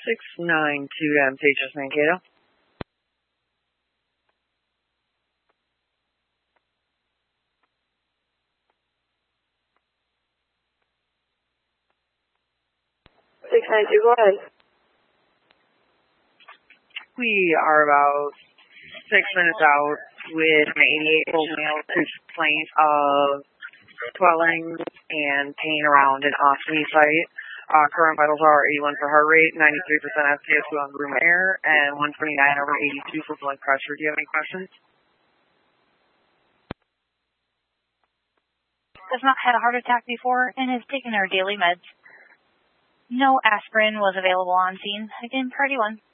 692 MTHS Mankato. Go ahead. We are about 6 minutes out with an 88-year-old male complaint of swelling and pain around an ostomy site. Current vitals are 81 for heart rate, 93% SpO2 on room air, and 129/82 for blood pressure. Do you have any questions? Has not had a heart attack before and is taking her daily meds. No aspirin was available on scene. Again, Party 1.